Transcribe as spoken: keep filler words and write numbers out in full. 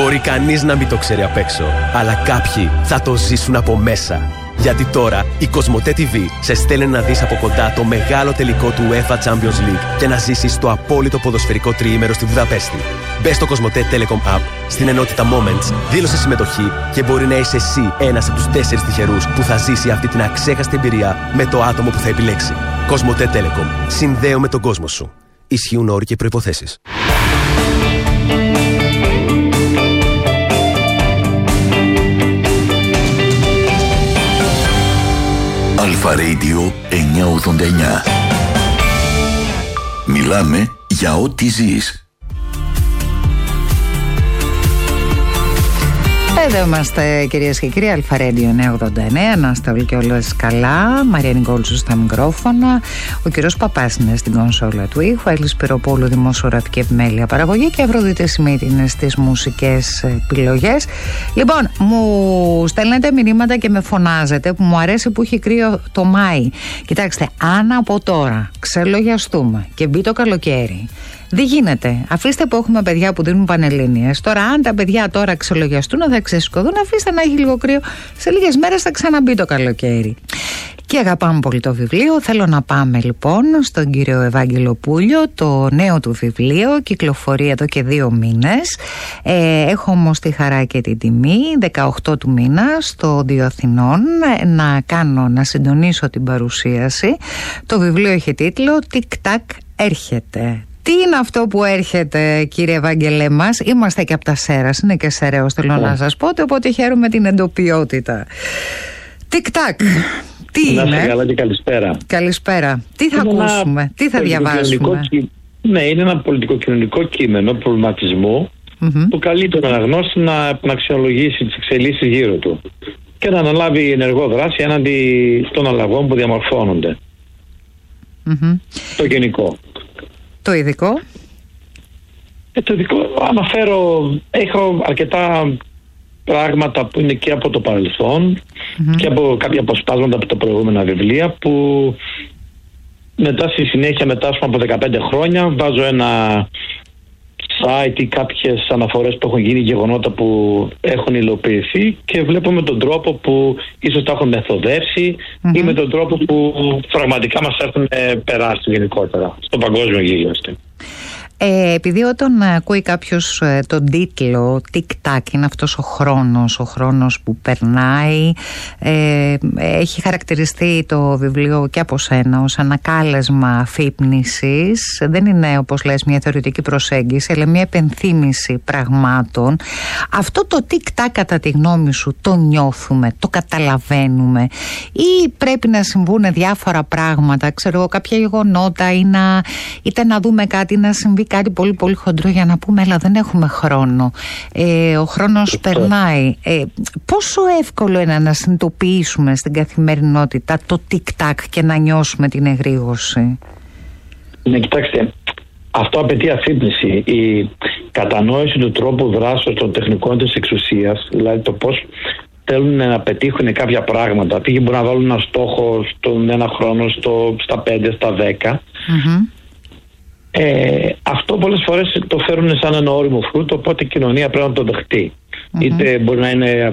Μπορεί κανείς να μην το ξέρει απ' έξω, αλλά κάποιοι θα το ζήσουν από μέσα. Γιατί τώρα η Κοσμοτέ τι βι σε στέλνει να δεις από κοντά το μεγάλο τελικό του UEFA Champions League και να ζήσεις το απόλυτο ποδοσφαιρικό τριήμερο στη Βουδαπέστη. Μπες στο Κοσμοτέ Telecom App, στην ενότητα Moments, δήλωσε συμμετοχή και μπορεί να είσαι εσύ ένας από τους τέσσερις τυχερούς που θα ζήσει αυτή την αξέχαστη εμπειρία με το άτομο που θα επιλέξει. Κοσμοτέ Telecom. Συνδέω με τον κόσμο σου. Ισχύουν όροι και προϋποθέσεις. Αλφα Radio εννιακόσια ογδόντα εννιά. Μιλάμε για ό,τι ζεις. Εδώ είμαστε, κυρίες και κύριοι, Αλφα Radio εννιακόσια ογδόντα εννέα. Να είστε όλοι και όλες καλά. Μαρία Νικόλτσου στα μικρόφωνα. Ο κύριος Παπάς είναι στην κονσόλα του ήχου. Έλλης Πυροπούλου, δημοσιογραφική επιμέλεια παραγωγή. Και Αφροδίτη Σιμίτη είναι στις μουσικές επιλογές. Λοιπόν, μου στέλνετε μηνύματα και με φωνάζετε που μου αρέσει που έχει κρύο το Μάη. Κοιτάξτε, αν από τώρα ξελογιαστούμε και μπει το καλοκαίρι, δεν γίνεται. Αφήστε που έχουμε παιδιά που δίνουν πανελλήνιες. Τώρα, αν τα παιδιά τώρα ξελογιαστούν, θα ξεσηκωθούν, αφήστε να έχει λίγο κρύο. Σε λίγες μέρες θα ξαναμπεί το καλοκαίρι. Και αγαπάμε πολύ το βιβλίο. Θέλω να πάμε λοιπόν στον κύριο Ευάγγελο Πούλιο. Το νέο του βιβλίο κυκλοφορεί εδώ και δύο μήνες. Ε, έχω όμως τη χαρά και την τιμή δεκαοκτώ του μήνα στο Δύο Αθηνών να κάνω, να συντονίσω την παρουσίαση. Το βιβλίο έχει τίτλο «Τικ-τακ έρχεται». Τι είναι αυτό που έρχεται, κύριε Ευάγγελέ μας? Είμαστε και από τα Σέρας, είναι και Σεραίος, θέλω yeah. να σας πω, οπότε χαίρομαι την εντοπιότητα. Τικ-τακ. Τι να είναι? είστε καλά και καλησπέρα. Καλησπέρα. Τι θα είναι ακούσουμε, τι θα διαβάσουμε? Ναι, είναι ένα πολιτικοκοινωνικό κείμενο προβληματισμού mm-hmm. που καλεί τον αναγνώστη να, να αξιολογήσει τις εξελίξεις γύρω του και να αναλάβει ενεργό δράση έναντι των αλλαγών που διαμορφώνονται. Mm-hmm. Το γενικό. Το ειδικό? Ε, το ειδικό αναφέρω, έχω αρκετά πράγματα που είναι και από το παρελθόν mm-hmm. και από κάποια αποσπάσματα από τα προηγούμενα βιβλία που μετά στη συνέχεια, μετά από δεκαπέντε χρόνια, βάζω ένα site ή κάποιες αναφορές που έχουν γίνει, γεγονότα που έχουν υλοποιηθεί και βλέπουμε τον τρόπο που ίσως τα έχουν μεθοδεύσει mm-hmm. ή με τον τρόπο που πραγματικά μας έχουν περάσει γενικότερα στο παγκόσμιο γίγνεσθε. Ε, επειδή όταν ακούει κάποιος ε, τον τίτλο «Τικ-τακ», είναι αυτός ο χρόνος, ο χρόνος που περνάει, ε, έχει χαρακτηριστεί το βιβλίο και από σένα ως ένα κάλεσμα αφύπνισης. Δεν είναι, όπως λες, μια θεωρητική προσέγγιση, αλλά μια επενθύμηση πραγμάτων. Αυτό το τικ-τακ, κατά τη γνώμη σου, το νιώθουμε, το καταλαβαίνουμε, ή πρέπει να συμβούν διάφορα πράγματα, ξέρω εγώ, κάποια γεγονότα, ή να, είτε να δούμε κάτι, να συμβεί κάτι πολύ πολύ χοντρό για να πούμε έλα, δεν έχουμε χρόνο, ε, ο χρόνος περνάει. ε, Πόσο εύκολο είναι να συνειδητοποιήσουμε στην καθημερινότητα το τικ-τακ και να νιώσουμε την εγρήγορση? Ναι, κοιτάξτε, αυτό απαιτεί αφύπνιση. Η κατανόηση του τρόπου δράσεως των τεχνικών της εξουσίας, δηλαδή το πώς θέλουν να πετύχουν κάποια πράγματα. Πήγε μπορεί να βάλουν ένα στόχο στον ένα χρόνο, στο, στα πέντε, στα δέκα. Mm-hmm. Ε, αυτό πολλές φορές το φέρουν σαν ένα όριμο φρούτο, οπότε η κοινωνία πρέπει να το δεχτεί. Mm-hmm. Είτε μπορεί να είναι